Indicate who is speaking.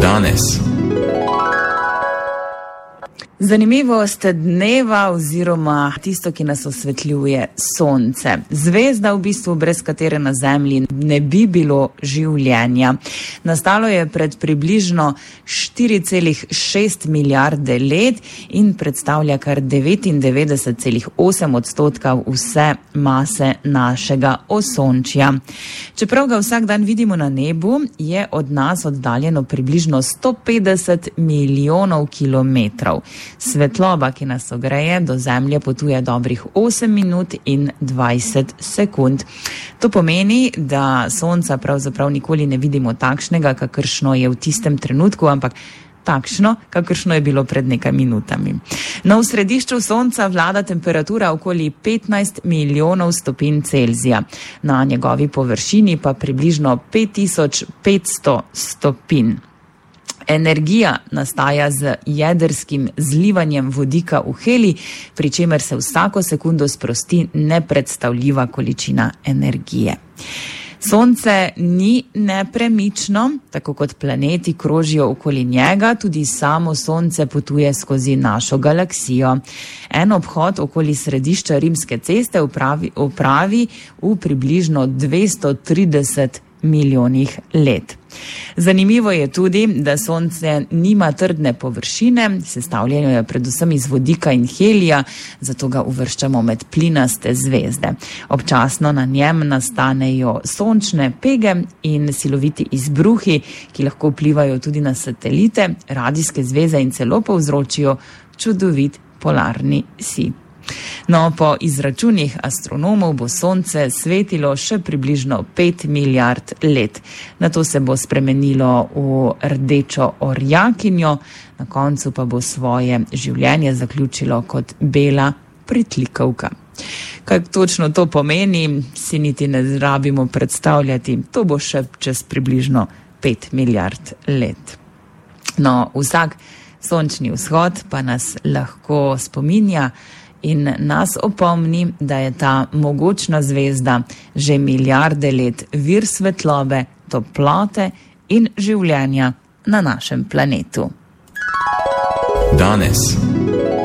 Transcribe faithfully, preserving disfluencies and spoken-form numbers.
Speaker 1: Danes.
Speaker 2: Zanimivost dneva oziroma tisto, ki nas osvetljuje, sonce. Zvezda, v bistvu, brez katere na Zemlji ne bi bilo življenja. Nastalo je pred približno štiri celih šest milijarde let in predstavlja kar devetindevetdeset celih osem odstotka vse mase našega osončja. Čeprav ga vsak dan vidimo na nebu, je od nas oddaljeno približno sto petdeset milijonov kilometrov. Svetloba, ki nas ogreje, do Zemlje potuje dobrih osem minut in dvajset sekund. To pomeni, da Sonca pravzaprav nikoli ne vidimo takšnega, kakršno je v tistem trenutku, ampak takšno, kakršno je bilo pred nekaj minutami. No, v središču Sonca vlada temperatura okoli petnajst milijonov stopinj Celzija. Na njegovi površini pa približno pet tisoč petsto stopinj. Energija nastaja z jedrskim zlivanjem vodika v helij, pri čemer se vsako sekundo sprosti nepredstavljiva količina energije. Sonce ni nepremično, tako kot planeti krožijo okoli njega, tudi samo Sonce potuje skozi našo galaksijo. En obhod okoli središča Rimske ceste opravi, opravi v približno dvesto trideset milijonih let. Zanimivo je tudi, da Sonce nima trdne površine, sestavljeno je predvsem iz vodika in helija, zato ga uvrščamo med plinaste zvezde. Občasno na njem nastanejo sončne pege in siloviti izbruhi, ki lahko vplivajo tudi na satelite, radijske zveze in celo povzročijo čudovit polarni sij. No, po izračunih astronomov bo Sonce svetilo še približno pet milijard let. Nato se bo spremenilo v rdečo orjakinjo, na koncu pa bo svoje življenje zaključilo kot bela pritlikavka. Kaj točno to pomeni, si niti ne rabimo predstavljati. To bo še čez približno pet milijard let. No, vsak sončni vzhod pa nas lahko spominja in nas opomni, da je ta mogočna zvezda že milijarde let vir svetlobe, toplote in življenja na našem planetu.
Speaker 1: Danes.